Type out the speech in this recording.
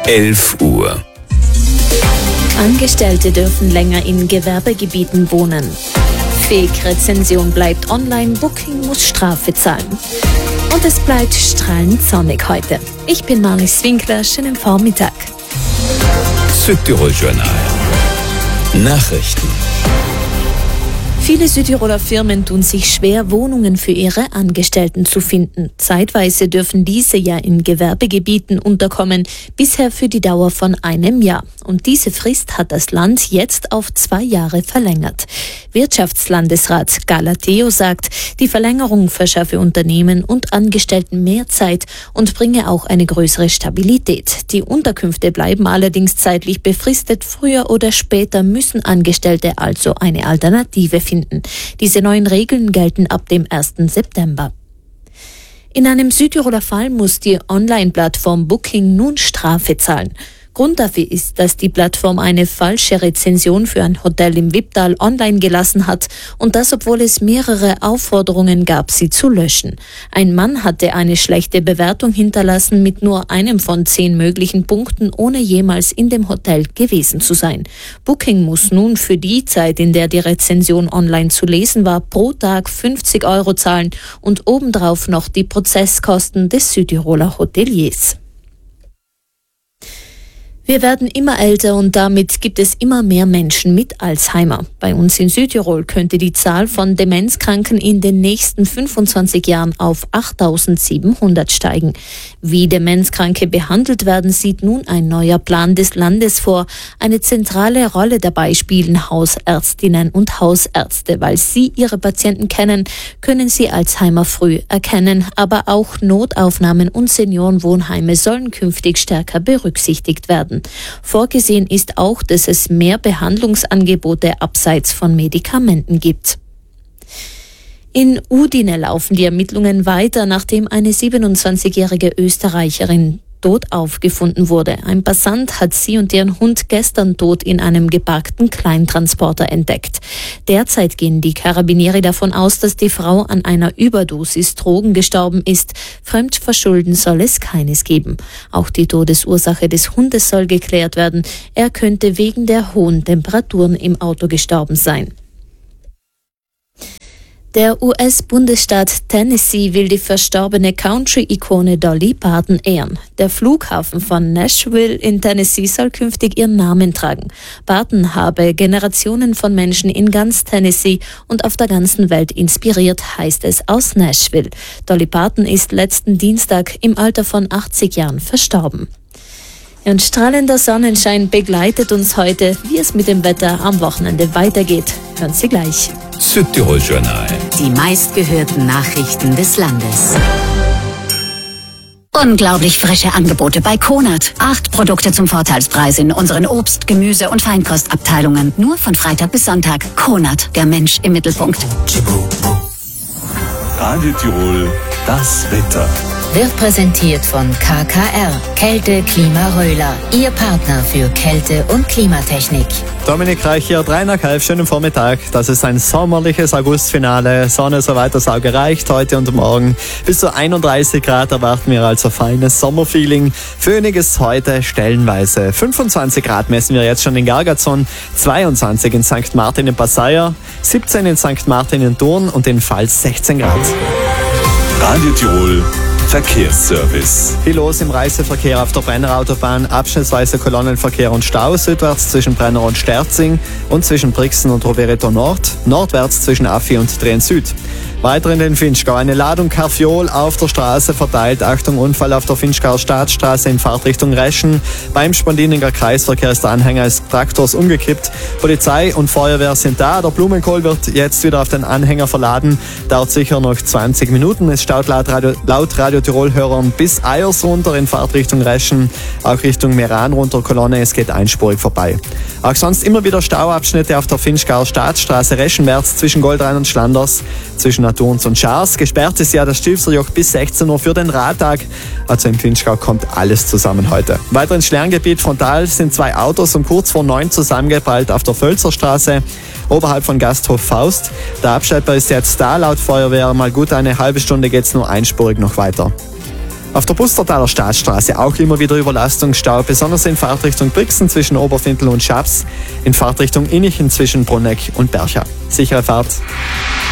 11 Uhr. Angestellte dürfen länger in Gewerbegebieten wohnen. Fake-Rezension bleibt online, Booking muss Strafe zahlen. Und es bleibt strahlend sonnig heute. Ich bin Marlies Winkler, schönen Vormittag. Südtirol Journal. Nachrichten. Viele Südtiroler Firmen tun sich schwer, Wohnungen für ihre Angestellten zu finden. Zeitweise dürfen diese ja in Gewerbegebieten unterkommen, bisher für die Dauer von einem Jahr. Und diese Frist hat das Land jetzt auf 2 Jahre verlängert. Wirtschaftslandesrat Galateo sagt, die Verlängerung verschaffe Unternehmen und Angestellten mehr Zeit und bringe auch eine größere Stabilität. Die Unterkünfte bleiben allerdings zeitlich befristet. Früher oder später müssen Angestellte also eine Alternative finden. Diese neuen Regeln gelten ab dem 1. September. In einem Südtiroler Fall muss die Online-Plattform Booking nun Strafe zahlen. Grund dafür ist, dass die Plattform eine falsche Rezension für ein Hotel im Wipptal online gelassen hat und das, obwohl es mehrere Aufforderungen gab, sie zu löschen. Ein Mann hatte eine schlechte Bewertung hinterlassen mit nur einem von 10 möglichen Punkten, ohne jemals in dem Hotel gewesen zu sein. Booking muss nun für die Zeit, in der die Rezension online zu lesen war, pro Tag 50 € zahlen und obendrauf noch die Prozesskosten des Südtiroler Hoteliers. Wir werden immer älter und damit gibt es immer mehr Menschen mit Alzheimer. Bei uns in Südtirol könnte die Zahl von Demenzkranken in den nächsten 25 Jahren auf 8.700 steigen. Wie Demenzkranke behandelt werden, sieht nun ein neuer Plan des Landes vor. Eine zentrale Rolle dabei spielen Hausärztinnen und Hausärzte. Weil sie ihre Patienten kennen, können sie Alzheimer früh erkennen. Aber auch Notaufnahmen und Seniorenwohnheime sollen künftig stärker berücksichtigt werden. Vorgesehen ist auch, dass es mehr Behandlungsangebote abseits von Medikamenten gibt. In Udine laufen die Ermittlungen weiter, nachdem eine 27-jährige Österreicherin tot aufgefunden wurde. Ein Passant hat sie und ihren Hund gestern tot in einem geparkten Kleintransporter entdeckt. Derzeit gehen die Karabinieri davon aus, dass die Frau an einer Überdosis Drogen gestorben ist. Fremdverschulden soll es keines geben. Auch die Todesursache des Hundes soll geklärt werden. Er könnte wegen der hohen Temperaturen im Auto gestorben sein. Der US-Bundesstaat Tennessee will die verstorbene Country-Ikone Dolly Parton ehren. Der Flughafen von Nashville in Tennessee soll künftig ihren Namen tragen. Parton habe Generationen von Menschen in ganz Tennessee und auf der ganzen Welt inspiriert, heißt es aus Nashville. Dolly Parton ist letzten Dienstag im Alter von 80 Jahren verstorben. Und strahlender Sonnenschein begleitet uns heute. Wie es mit dem Wetter am Wochenende weitergeht, hören Sie gleich. Südtirol Journal. Die meistgehörten Nachrichten des Landes. Unglaublich frische Angebote bei Konert. 8 Produkte zum Vorteilspreis in unseren Obst-, Gemüse- und Feinkostabteilungen. Nur von Freitag bis Sonntag. Konert, der Mensch im Mittelpunkt. Radio Tirol, das Wetter. Wird präsentiert von KKR, Kälte Klima Röhler, Ihr Partner für Kälte- und Klimatechnik. Dominik Reich hier, 3 nach 11, schönen Vormittag. Das ist ein sommerliches Augustfinale. Sonne soweit das Auge reicht, heute und morgen. Bis zu 31 Grad erwarten wir also feines Sommerfeeling. Föhniges heute stellenweise. 25 Grad messen wir jetzt schon in Gargazon, 22 in St. Martin in Passeier, 17 in St. Martin in Thurn und in Pfalz 16 Grad. Radio Tirol Verkehrsservice. Viel los im Reiseverkehr auf der Brenner Autobahn, abschnittsweise Kolonnenverkehr und Stau südwärts zwischen Brenner und Sterzing und zwischen Brixen und Rovereto Nord, nordwärts zwischen Affi und Drehen Süd. Weiter in den Finchgau. Eine Ladung Karfiol auf der Straße verteilt. Achtung, Unfall auf der Finchgauer Staatsstraße in Fahrtrichtung Reschen. Beim Spandininger Kreisverkehr ist der Anhänger des Traktors umgekippt. Polizei und Feuerwehr sind da. Der Blumenkohl wird jetzt wieder auf den Anhänger verladen. Dauert sicher noch 20 Minuten. Es staut laut Radio Tirol-Hörern bis Eyers runter in Fahrtrichtung Reschen. Auch Richtung Meran runter Kolonne. Es geht einspurig vorbei. Auch sonst immer wieder Stauabschnitte auf der Finchgauer Staatsstraße Reschenwärts zwischen Goldrhein und Schlanders, zwischen Naturns und Schars. Gesperrt ist ja das Stilfserjoch bis 16 Uhr für den Radtag. Also im Finchgau kommt alles zusammen heute. Weiter ins Sterngebiet frontal sind 2 Autos um kurz vor 9 zusammengeprallt auf der Völzerstraße, oberhalb von Gasthof Faust. Der Abschlepper ist jetzt da, laut Feuerwehr. Mal gut eine halbe Stunde geht's nur einspurig noch weiter. Auf der Pustertaler Staatsstraße auch immer wieder Überlastungsstau, besonders in Fahrtrichtung Brixen zwischen Oberfintel und Schaps, in Fahrtrichtung Innichen zwischen Brunegg und Bercha. Sichere Fahrt.